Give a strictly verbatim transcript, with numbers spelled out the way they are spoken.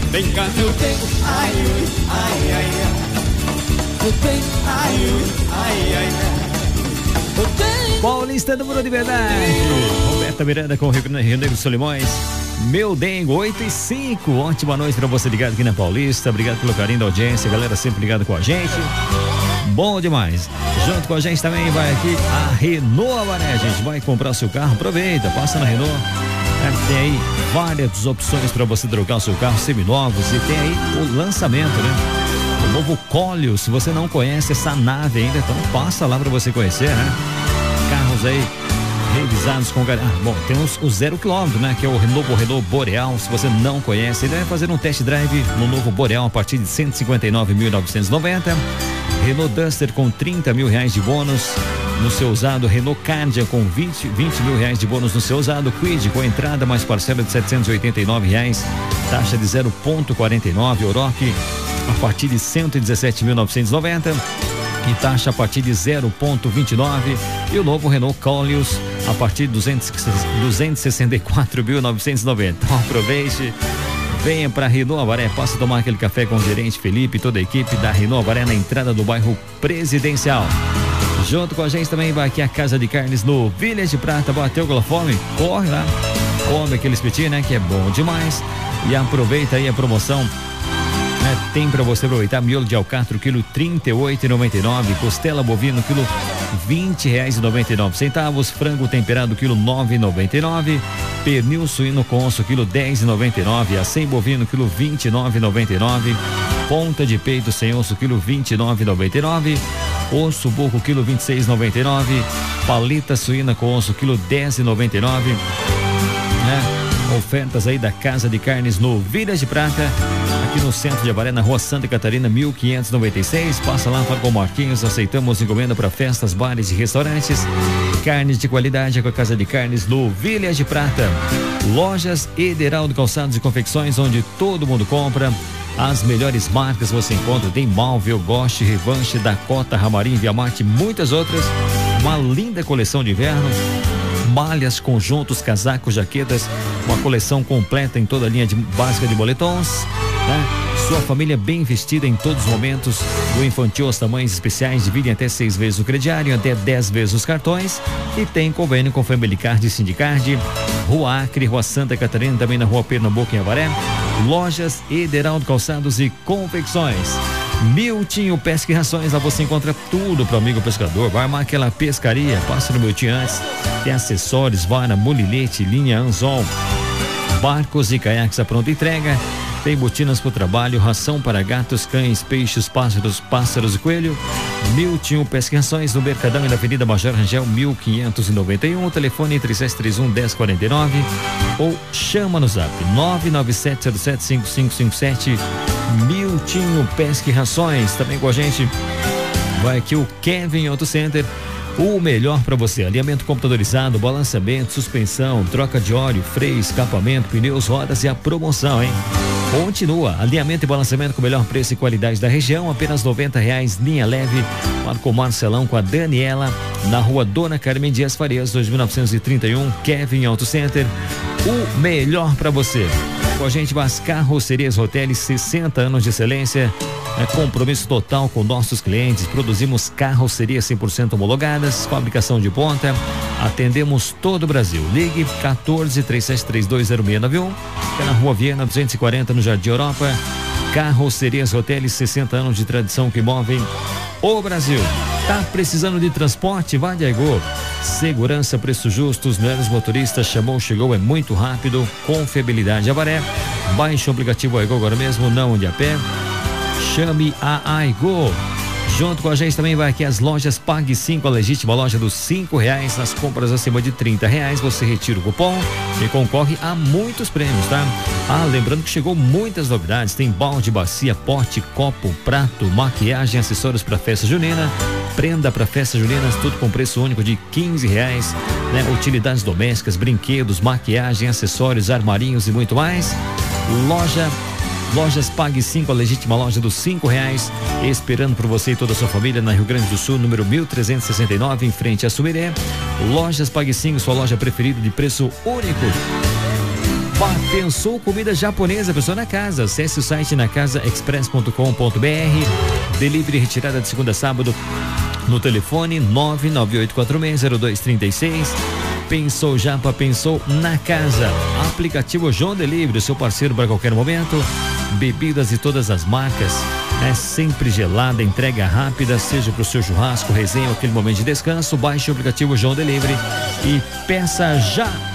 Vem cá, eu tenho, ai, ui, ai, ai, ai. Eu tenho, ai, ui, ai, ai, ai. Eu tenho. Paulista do Muro de Verdade. Roberta Miranda com o Rio Negro dos Solimões. Meu Dengo, oito e cinco. Ótima noite pra você ligado aqui na Paulista. Obrigado pelo carinho da audiência, galera sempre ligado com a gente. Bom demais. Junto com a gente também vai aqui a Renault Avaré. A gente vai comprar o seu carro, aproveita, passa na Renault. É, tem aí várias opções para você trocar o seu carro seminovos e tem aí o lançamento, né? O novo Colio, se você não conhece essa nave ainda, então passa lá para você conhecer, né? Carros aí revisados com... Ah, bom, tem os, o zero quilômetro, né? Que é o novo Renault Boreal. Se você não conhece, ele vai fazer um test drive no novo Boreal a partir de cento e cinquenta e nove mil novecentos e noventa. Renault Duster com trinta mil reais de bônus no seu usado. Renault Candia com vinte mil reais de bônus no seu usado. Quid com entrada mais parcela de setecentos e oitenta e nove reais. Taxa de zero vírgula quarenta e nove. Oroch a partir de cento e dezessete mil novecentos e noventa. E taxa a partir de zero vírgula vinte e nove. E o novo Renault Coleos a partir de duzentos e sessenta e quatro mil novecentos e noventa. Então aproveite, venha para Renault Avaré, passa a tomar aquele café com o gerente Felipe e toda a equipe da Renault Avaré na entrada do bairro Presidencial. Junto com a gente também vai aqui a Casa de Carnes no Village Prata. Bateu com a fome? Corre lá, come aquele espetinho, né? Que é bom demais. E aproveita aí a promoção. É, tem para você aproveitar miolo de alcatra, quilo trinta e oito reais e noventa e nove, costela bovino, quilo vinte reais e noventa e nove centavos, frango temperado, quilo nove reais e noventa e nove, pernil suíno conso, quilo dez reais e noventa e nove, acém bovino, quilo vinte e nove reais e noventa e nove, ponta de peito sem osso, quilo vinte e nove reais e noventa e nove, osso boco, quilo vinte e seis reais e noventa e nove, paleta suína com osso, quilo dez reais e noventa e nove, né? Ofertas aí da Casa de Carnes no Village Prata, aqui no centro de Avaré, na rua Santa Catarina, mil quinhentos e noventa e seis. Passa lá, fala com o Marquinhos. Aceitamos encomenda para festas, bares e restaurantes. Carnes de qualidade com a Casa de Carnes no Village Prata. Lojas Ederaldo Calçados e Confecções, onde todo mundo compra. As melhores marcas você encontra. Tem Malvio, Goste, Revanche, Dakota, Ramarim, Viamarte e muitas outras. Uma linda coleção de inverno. Malhas, conjuntos, casacos, jaquetas, uma coleção completa em toda a linha de, básica de moletons, né? Sua família bem vestida em todos os momentos, do infantil aos tamanhos especiais, dividem até seis vezes o crediário, até dez vezes os cartões, e tem convênio com Family Card e Sindicard. Rua Acre, Rua Santa Catarina, também na Rua Pernambuco em Avaré. Lojas Ederaldo Calçados e Confecções. Miltinho Pesca e Rações, lá você encontra tudo pro amigo pescador. Vai armar aquela pescaria, passa no Miltinho antes. Tem acessórios, vara, molinete, linha anzol, barcos e caiaques à pronta entrega. Tem botinas para o trabalho, ração para gatos, cães, peixes, pássaros, pássaros e coelho. Miltinho Pesca e Rações no Mercadão e na Avenida Major Rangel mil quinhentos e noventa e um. O telefone três sete três um, um zero quatro nove ou chama no zap nove nove sete zero sete cinco cinco cinco sete. Miltinho Pesca e Rações. Também com a gente vai aqui o Kevin Auto Center. O melhor para você: alinhamento computadorizado, balanceamento, suspensão, troca de óleo, freio, escapamento, pneus, rodas e a promoção, hein? Continua, alinhamento e balanceamento com o melhor preço e qualidade da região, apenas noventa reais, linha leve. Marco Marcelão com a Daniela, na rua Dona Carmen Dias Farias, dois mil novecentos e trinta e um, Kevin Auto Center. O melhor para você. Com a gente, Vas Carrocerias Hotéis, sessenta anos de excelência, é compromisso total com nossos clientes. Produzimos carrocerias cem por cento homologadas, fabricação de ponta, atendemos todo o Brasil. Ligue quatorze, três sete três dois, zero seis nove um, é na Rua Viena duzentos e quarenta, no Jardim Europa. Carrocerias Hotéis, sessenta anos de tradição que movem o Brasil. Tá precisando de transporte? Vá de Aigô. Segurança, preço justo, os melhores motoristas. Chamou, chegou, é muito rápido. Confiabilidade. Avaré. Baixe o aplicativo Aigô agora mesmo, não ande a pé. Chame a Aigô. Junto com a gente também vai aqui as lojas Pague cinco, a legítima loja dos cinco reais. Nas compras acima de trinta reais, você retira o cupom e concorre a muitos prêmios, tá? Ah, lembrando que chegou muitas novidades. Tem balde, bacia, pote, copo, prato, maquiagem, acessórios para festa junina, prenda para festa juninas, tudo com preço único de quinze reais, né? Utilidades domésticas, brinquedos, maquiagem, acessórios, armarinhos e muito mais. Loja Lojas Pague cinco, a legítima loja dos cinco reais, esperando por você e toda a sua família na Rio Grande do Sul, número mil trezentos e sessenta e nove, em frente a Sumiré. Lojas Pague cinco, sua loja preferida de preço único. Pá, pensou comida japonesa, pessoa na casa? Acesse o site na casa express ponto com ponto br. Delivery retirada de segunda a sábado no telefone nove nove oito quatro seis zero dois três seis. Pensou Japa, pensou na casa. Aplicativo João Delivery, seu parceiro para qualquer momento. Bebidas de todas as marcas. É sempre gelada, entrega rápida, seja para o seu churrasco, resenha ou aquele momento de descanso. Baixe o aplicativo João Delivery e peça já.